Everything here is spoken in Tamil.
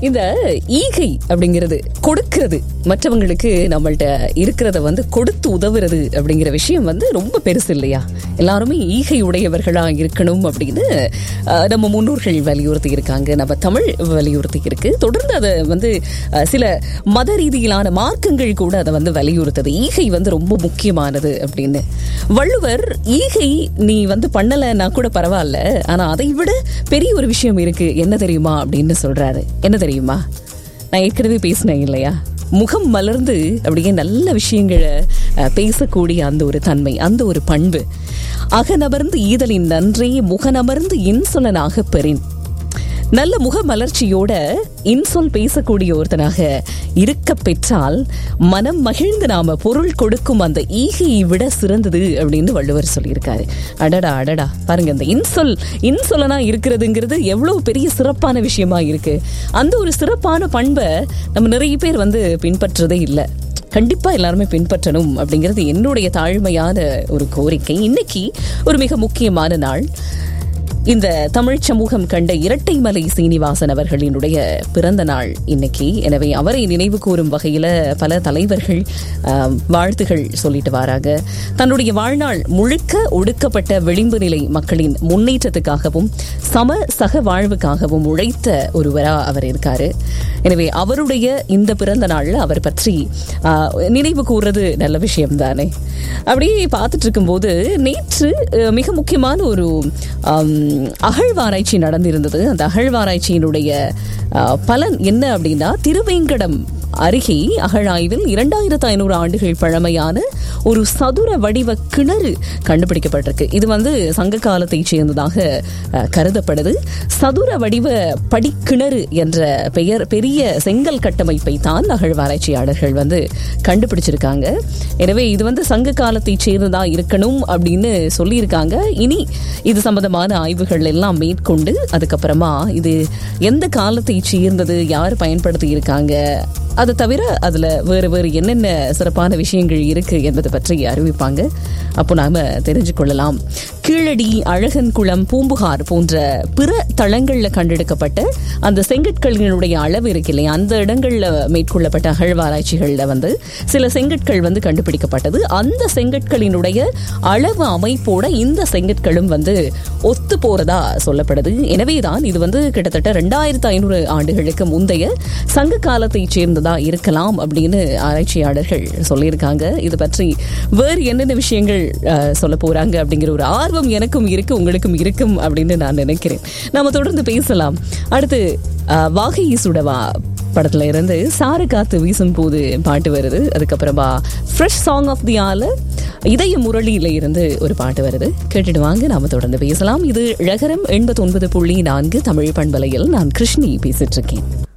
இந்த ஈகை அப்படிங்கிறது கொடுக்கிறது, மற்றவங்களுக்கு நம்மள்ட்ட இருக்கிறத வந்து கொடுத்து உதவுறது அப்படிங்கிற விஷயம் வந்து ரொம்ப பெருசு இல்லையா? எல்லாருமே ஈகை உடையவர்களா இருக்கணும் அப்படின்னு நம்ம முன்னோர்கள் வலியுறுத்தி இருக்காங்க, நம்ம தமிழ் வலியுறுத்தி இருக்கு. தொடர்ந்து அதை வந்து சில மத ரீதியிலான மார்க்கங்கள் கூட அதை வந்து வலியுறுத்தது. ஈகை வந்து ரொம்ப முக்கியமானது அப்படின்னு. வள்ளுவர் ஈகை நீ வந்து பண்ணலைன்னா கூட பரவாயில்ல, ஆனா அதை விட பெரிய ஒரு விஷயம் இருக்கு, என்ன தெரியுமா அப்படின்னு சொல்றாரு. என்ன தெரியுமா? நான் ஏற்கனவே பேசினேன் இல்லையா, முகம் மலர்ந்து அப்படியே நல்ல விஷயங்களை பேசக்கூடிய அந்த ஒரு தன்மை, அந்த ஒரு பண்பு. அகநமர்ந்து ஈதலின் நன்றே முகநமர்ந்து இன்சொலனாக பெறின். நல்ல முக மலர்ச்சியோட இன்சொல் பேசக்கூடிய ஒருத்தனாக இருக்க பெற்றால் மனம் மகிழ்ந்து நாம பொருள் கொடுக்கும் அந்த ஈகையை விட சிறந்தது அப்படின்னு வள்ளுவர் சொல்லியிருக்காரு. அடடா அடடா, பாருங்க, இந்த இன்சொலனா இருக்கிறதுங்கிறது எவ்வளவு பெரிய சிறப்பான விஷயமா இருக்கு. அந்த ஒரு சிறப்பான பண்பை நம்ம நிறைய பேர் வந்து பின்பற்றதே இல்லை. கண்டிப்பா எல்லாருமே பின்பற்றணும் அப்படிங்கிறது என்னுடைய தாழ்மையான ஒரு கோரிக்கை. இன்னைக்கு ஒரு மிக முக்கியமான நாள். இந்த தமிழ் சமூகம் கண்ட இரட்டைமலை சீனிவாசன் அவர்களினுடைய பிறந்த நாள் இன்னைக்கு. எனவே அவரை நினைவு கூறும் வகையில பல தலைவர்கள் வாழ்த்துகள் சொல்லிட்டு வராங்க. தன்னுடைய வாழ்நாள் முழுக்க ஒடுக்கப்பட்ட விளிம்பு நிலை மக்களின் முன்னேற்றத்துக்காகவும் சம சக வாழ்வுக்காகவும் உழைத்த ஒருவரா அவர் இருக்காரு. எனவே அவருடைய இந்த பிறந்த நாள்ல அவர் பற்றி நினைவு கூறுறது நல்ல விஷயம் தானே. அப்படியே பார்த்துட்டு இருக்கும்போது நேற்று மிக முக்கியமான ஒரு அகழ்வாராய்ச்சி நடந்திருந்தது. அந்த அகழ்வாராய்ச்சியினுடைய பலன் என்ன அப்படின்னா, திருவேங்கடம் அருகே அகழாய்வில் 2500 ஆண்டுகள் பழமையான ஒரு சதுர வடிவ கிணறு கண்டுபிடிக்கப்பட்டிருக்கு. இது வந்து சங்க காலத்தை சேர்ந்ததாக கருதப்படுது. சதுர வடிவ படிக்கிணறு என்ற பெரிய செங்கல் கட்டமைப்பை தான் அகழ்வாராய்ச்சியாளர்கள் வந்து கண்டுபிடிச்சிருக்காங்க. எனவே இது வந்து சங்க காலத்தை சேர்ந்ததா இருக்கணும் அப்படின்னு சொல்லியிருக்காங்க. இனி இது சம்பந்தமான ஆய்வுகள் எல்லாம் மேற்கொண்டு அதுக்கப்புறமா இது எந்த காலத்தை சேர்ந்தது, யார் பயன்படுத்தி இருக்காங்க, அதை தவிர அதுல வேறு வேறு என்னென்ன சிறப்பான விஷயங்கள் இருக்கு என்பதை பற்றி அறிவிப்பாங்க. அப்போ நாம தெரிஞ்சு கொள்ளலாம். கீழடி, அழகன்குளம், பூம்புகார் போன்ற பிற தளங்கள்ல கண்டெடுக்கப்பட்ட அந்த செங்கற்களினுடைய அளவு இருக்கு இல்லையா, அந்த இடங்கள்ல மேற்கொள்ளப்பட்ட அகழ்வாராய்ச்சிகள்ல வந்து சில செங்கற்கள் வந்து கண்டுபிடிக்கப்பட்டது. அந்த செங்கற்களினுடைய அளவு அமைப்போட இந்த செங்கற்களும் வந்து ஒத்து போறதா சொல்லப்படுது. எனவேதான் இது வந்து கிட்டத்தட்ட 2500 ஆண்டுகளுக்கு முந்தைய சங்க காலத்தை சேர்ந்ததா இருக்கலாம் அப்படின்னு ஆராய்ச்சியாளர்கள் சொல்லியிருக்காங்க. இது பற்றி வேறு என்னென்ன விஷயங்கள் சொல்ல போறாங்க அப்படிங்கிற ஒரு ஆர்வம் எனக்கும் இருக்கு, உங்களுக்கும் இருக்கும் அப்படின்னு நான் நினைக்கிறேன். நாம தொடர்ந்து பேசலாம். அடுத்து வாகை சுடவா படத்துல இருந்து சாறு காத்து வீசும் போது பாட்டு வருது. அதுக்கப்புறமா ஃப்ரெஷ் சாங் ஆஃப் தி ஆல இதய முரளியில இருந்து ஒரு பாட்டு வருது. கேட்டுட்டு வாங்க, நாம தொடர்ந்து பேசலாம். இது ழகரம் 89.4 தமிழ் பண்பலையில் நான் கிருஷ்ணி பேசிட்டு இருக்கேன்.